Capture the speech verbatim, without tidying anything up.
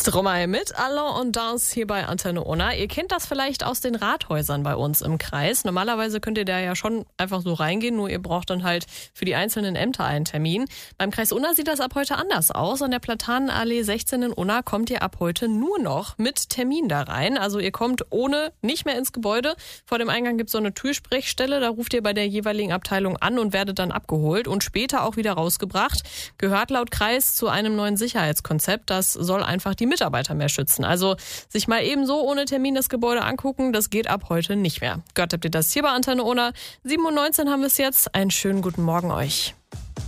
Stromae mit Allo und Das hier bei Antenne Unna. Ihr kennt das vielleicht aus den Rathäusern bei uns im Kreis. Normalerweise könnt ihr da ja schon einfach so reingehen, nur ihr braucht dann halt für die einzelnen Ämter einen Termin. Beim Kreis Unna sieht das ab heute anders aus. An der Platanenallee sechzehn in Unna kommt ihr ab heute nur noch mit Termin da rein. Also ihr kommt ohne nicht mehr ins Gebäude. Vor dem Eingang gibt es so eine Türsprechstelle. Da ruft ihr bei der jeweiligen Abteilung an und werdet dann abgeholt und später auch wieder rausgebracht. Gehört laut Kreis zu einem neuen Sicherheitskonzept. Das soll einfach die Mitarbeiter mehr schützen. Also sich mal ebenso ohne Termin das Gebäude angucken, das geht ab heute nicht mehr. Gehört habt ihr das hier bei Antenne Unna. sieben Uhr neunzehn haben wir es jetzt. Einen schönen guten Morgen euch.